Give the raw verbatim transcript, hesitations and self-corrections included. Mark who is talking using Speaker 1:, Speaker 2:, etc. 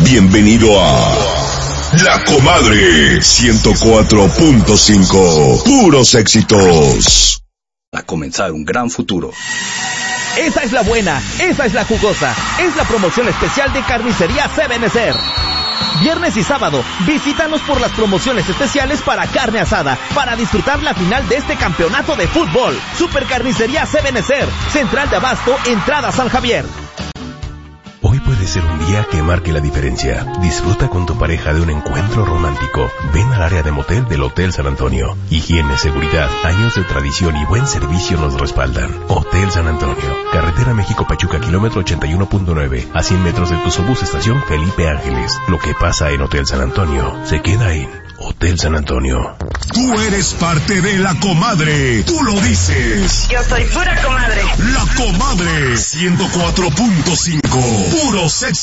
Speaker 1: Bienvenido a La Comadre ciento cuatro punto cinco. Puros éxitos.
Speaker 2: A comenzar un gran futuro.
Speaker 3: Esa es la buena, esa es la jugosa, es la promoción especial de Carnicería Sebenecer. Viernes y sábado, visítanos por las promociones especiales para carne asada, para disfrutar la final de este campeonato de fútbol. Super Carnicería Sebenecer, Central de Abasto, entrada San Javier.
Speaker 4: Hoy puede ser un día que marque la diferencia. Disfruta con tu pareja de un encuentro romántico. Ven al área de motel del Hotel San Antonio. Higiene, seguridad, años de tradición y buen servicio nos respaldan. Hotel San Antonio, carretera México-Pachuca, kilómetro ochenta y uno punto nueve, a cien metros de tu Tuxobús, estación Felipe Ángeles. Lo que pasa en Hotel San Antonio, se queda en Hotel San Antonio.
Speaker 1: Tú eres parte de La Comadre. Tú lo dices.
Speaker 5: Yo soy pura comadre.
Speaker 1: La Comadre ciento cuatro punto cinco. Puros éxitos.